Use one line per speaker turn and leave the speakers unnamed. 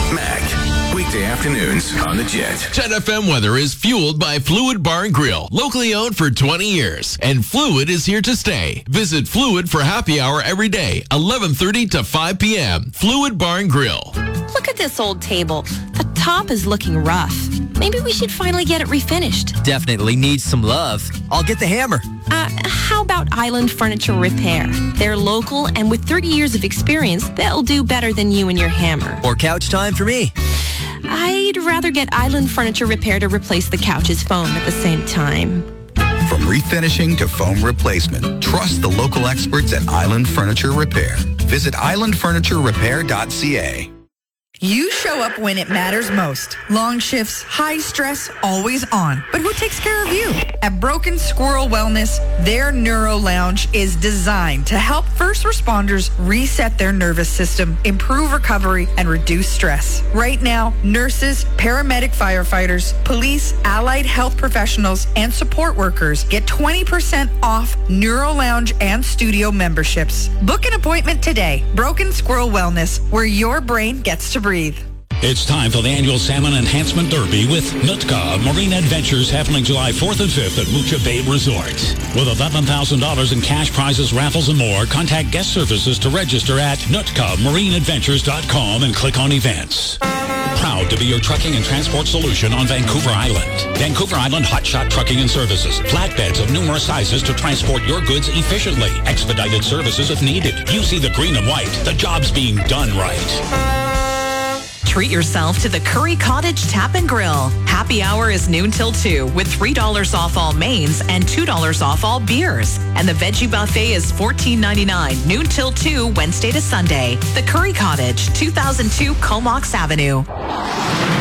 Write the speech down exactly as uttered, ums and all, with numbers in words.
Mac, weekday afternoons on the Jet.
Jet F M weather is fueled by Fluid Bar and Grill, locally owned for twenty years. And Fluid is here to stay. Visit Fluid for happy hour every day, eleven thirty to five p.m. Fluid Bar and Grill.
Look at this old table. The top is looking rough. Maybe we should finally get it refinished.
Definitely needs some love. I'll get the hammer.
Uh, how about Island Furniture Repair? They're local, and with thirty years of experience, they'll do better than you and your hammer.
Or couch time for me.
I'd rather get Island Furniture Repair to replace the couch's foam at the same time.
From refinishing to foam replacement, trust the local experts at Island Furniture Repair. Visit island furniture repair dot c a.
You show up when it matters most. Long shifts, high stress, always on. But who takes care of you? At Broken Squirrel Wellness, their Neuro Lounge is designed to help first responders reset their nervous system, improve recovery, and reduce stress. Right now, nurses, paramedic firefighters, police, allied health professionals, and support workers get twenty percent off Neuro Lounge and studio memberships. Book an appointment today. Broken Squirrel Wellness, where your brain gets to breathe.
It's time for the annual Salmon Enhancement Derby with Nootka Marine Adventures happening July fourth and fifth at Mucha Bay Resort. With eleven thousand dollars in cash prizes, raffles, and more, contact guest services to register at nootka marine adventures dot com and click on events. Proud to be your trucking and transport solution on Vancouver Island. Vancouver Island Hotshot Trucking and Services. Flatbeds of numerous sizes to transport your goods efficiently. Expedited services if needed. You see the green and white. The job's being done right.
Treat yourself to the Curry Cottage Tap and Grill. Happy hour is noon till two with three dollars off all mains and two dollars off all beers. And the veggie buffet is fourteen ninety-nine, noon till two, Wednesday to Sunday. The Curry Cottage, two thousand two Comox Avenue.